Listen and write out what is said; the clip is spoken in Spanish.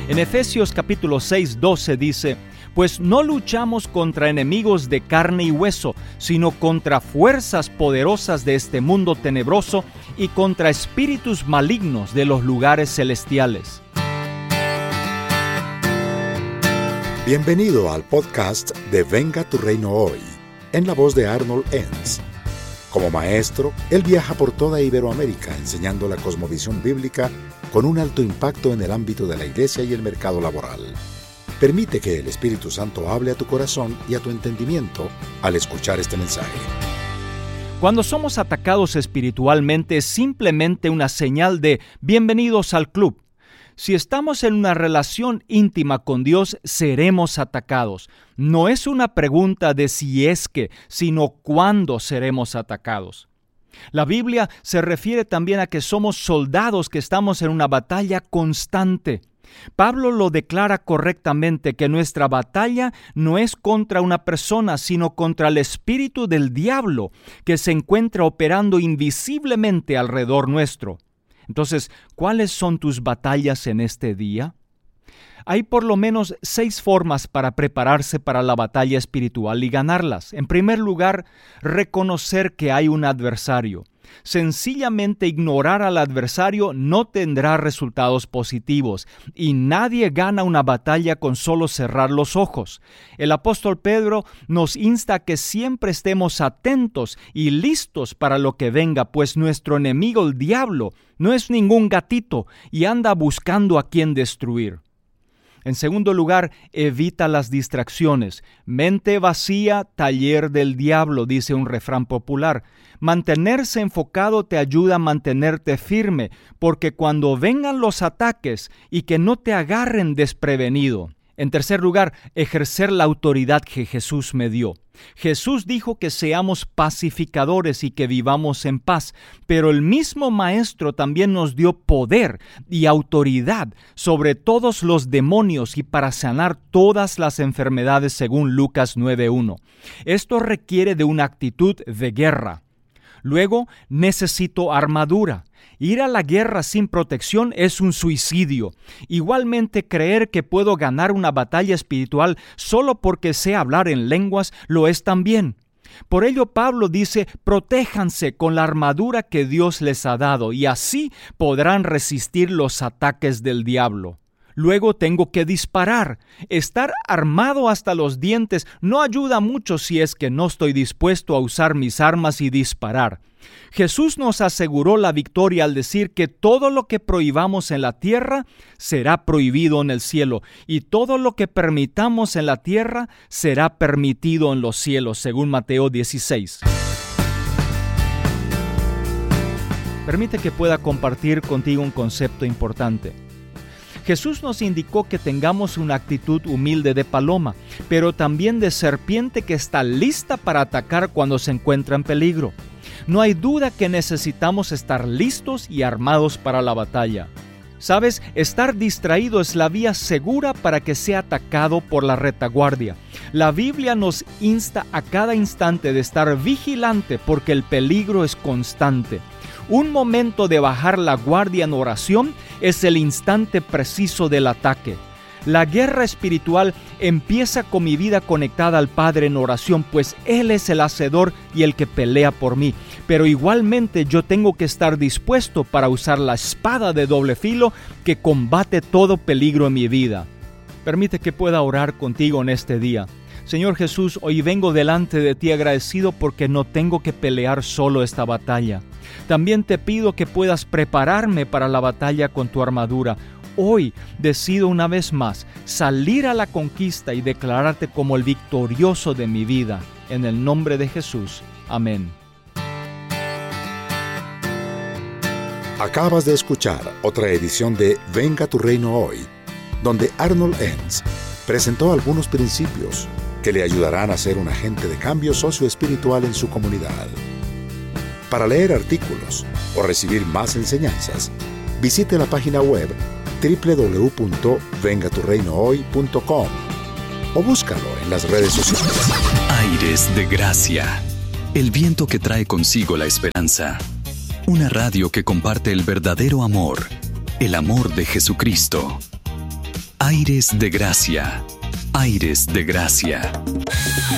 En Efesios capítulo 6, 12 dice: pues no luchamos contra enemigos de carne y hueso, sino contra fuerzas poderosas de este mundo tenebroso y contra espíritus malignos de los lugares celestiales. Bienvenido al podcast de Venga tu Reino Hoy, en la voz de Arnold Enns. Como maestro, él viaja por toda Iberoamérica enseñando la cosmovisión bíblica con un alto impacto en el ámbito de la iglesia y el mercado laboral. Permite que el Espíritu Santo hable a tu corazón y a tu entendimiento al escuchar este mensaje. Cuando somos atacados espiritualmente es simplemente una señal de bienvenidos al club. Si estamos en una relación íntima con Dios, seremos atacados. No es una pregunta de si es que, sino cuándo seremos atacados. La Biblia se refiere también a que somos soldados que estamos en una batalla constante. Pablo lo declara correctamente, que nuestra batalla no es contra una persona, sino contra el espíritu del diablo que se encuentra operando invisiblemente alrededor nuestro. Entonces, ¿cuáles son tus batallas en este día? Hay por lo menos 6 formas para prepararse para la batalla espiritual y ganarlas. En primer lugar, reconocer que hay un adversario. Sencillamente ignorar al adversario no tendrá resultados positivos y nadie gana una batalla con solo cerrar los ojos. El apóstol Pedro nos insta a que siempre estemos atentos y listos para lo que venga, pues nuestro enemigo, el diablo, no es ningún gatito y anda buscando a quien destruir. En segundo lugar, evita las distracciones. Mente vacía, taller del diablo, dice un refrán popular. Mantenerse enfocado te ayuda a mantenerte firme, porque cuando vengan los ataques y que no te agarren desprevenido. En tercer lugar, ejercer la autoridad que Jesús me dio. Jesús dijo que seamos pacificadores y que vivamos en paz, pero el mismo Maestro también nos dio poder y autoridad sobre todos los demonios y para sanar todas las enfermedades según Lucas 9:1. Esto requiere de una actitud de guerra. Luego, necesito armadura. Ir a la guerra sin protección es un suicidio. Igualmente, creer que puedo ganar una batalla espiritual solo porque sé hablar en lenguas lo es también. Por ello, Pablo dice, protéjanse con la armadura que Dios les ha dado y así podrán resistir los ataques del diablo. Luego tengo que disparar. Estar armado hasta los dientes no ayuda mucho si es que no estoy dispuesto a usar mis armas y disparar. Jesús nos aseguró la victoria al decir que todo lo que prohibamos en la tierra será prohibido en el cielo y todo lo que permitamos en la tierra será permitido en los cielos, según Mateo 16. Permite que pueda compartir contigo un concepto importante. Jesús nos indicó que tengamos una actitud humilde de paloma, pero también de serpiente que está lista para atacar cuando se encuentra en peligro. No hay duda que necesitamos estar listos y armados para la batalla. ¿Sabes? Estar distraído es la vía segura para que sea atacado por la retaguardia. La Biblia nos insta a cada instante de estar vigilante porque el peligro es constante. Un momento de bajar la guardia en oración es el instante preciso del ataque. La guerra espiritual empieza con mi vida conectada al Padre en oración, pues Él es el hacedor y el que pelea por mí. Pero igualmente yo tengo que estar dispuesto para usar la espada de doble filo que combate todo peligro en mi vida. Permite que pueda orar contigo en este día. Señor Jesús, hoy vengo delante de ti agradecido porque no tengo que pelear solo esta batalla. También te pido que puedas prepararme para la batalla con tu armadura. Hoy decido una vez más salir a la conquista y declararte como el victorioso de mi vida. En el nombre de Jesús. Amén. Acabas de escuchar otra edición de Venga tu Reino Hoy, donde Arnold Enns presentó algunos principios que le ayudarán a ser un agente de cambio socioespiritual en su comunidad. Para leer artículos o recibir más enseñanzas, visite la página web www.vengaturreinohoy.com o búscalo en las redes sociales. Aires de Gracia, el viento que trae consigo la esperanza. Una radio que comparte el verdadero amor, el amor de Jesucristo. Aires de Gracia. Aires de Gracia.